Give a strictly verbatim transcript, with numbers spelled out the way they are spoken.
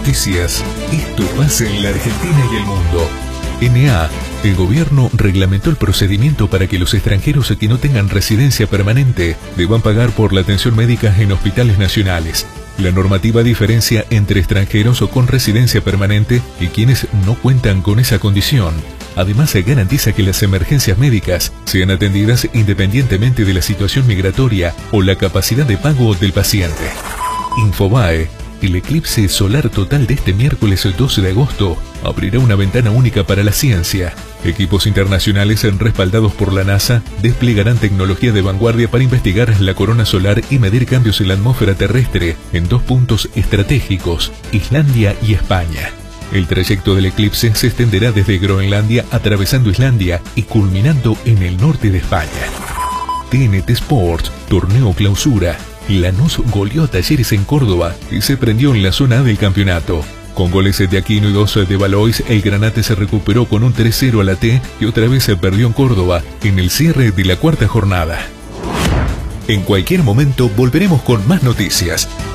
Noticias. Esto pasa en la Argentina y el mundo. N A. El gobierno reglamentó el procedimiento para que los extranjeros que no tengan residencia permanente deban pagar por la atención médica en hospitales nacionales. La normativa diferencia entre extranjeros o con residencia permanente y quienes no cuentan con esa condición. Además, se garantiza que las emergencias médicas sean atendidas independientemente de la situación migratoria o la capacidad de pago del paciente. Infobae. El eclipse solar total de este miércoles doce de agosto abrirá una ventana única para la ciencia. Equipos internacionales respaldados por la NASA desplegarán tecnología de vanguardia para investigar la corona solar y medir cambios en la atmósfera terrestre en dos puntos estratégicos, Islandia y España. El trayecto del eclipse se extenderá desde Groenlandia atravesando Islandia y culminando en el norte de España. T N T Sports, torneo clausura. Lanús goleó a Talleres en Córdoba y se prendió en la zona A del campeonato. Con goles de Aquino y dos de Valois, el Granate se recuperó con un tres cero a la T y otra vez se perdió en Córdoba en el cierre de la cuarta jornada. En cualquier momento volveremos con más noticias.